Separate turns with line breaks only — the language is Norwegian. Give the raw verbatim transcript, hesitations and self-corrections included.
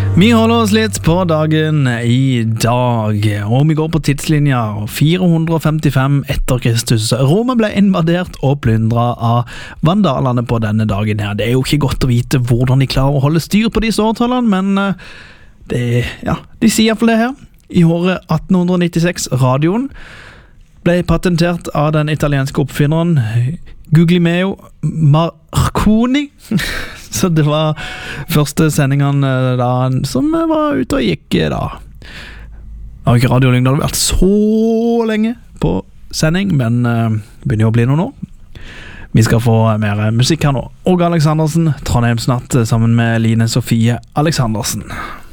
Vi holder oss litt på dagen i dag, og vi går på tidslinja fire hundre femtifem etter Kristus. Roma ble invadert og plyndret av vandalene på denne dagen her. Det er jo ikke godt å vite hvordan de klarer å holde styr på disse årtallene, men det, ja, de sier i hvert fall det her. I året atten nittiseks, radioen ble patentert av den italienske oppfinneren Guglielmo Marconi. Så det var første sendingene da som var ute og gikk da. Det har ikke radiolyng, det hadde vært så lenge på sending, men uh, begynner jo å bli noen år. Vi skal få mer musikk her nå. Åge Aleksandersen, Trondheimsnatt, sammen med Line Sofie Aleksandersen.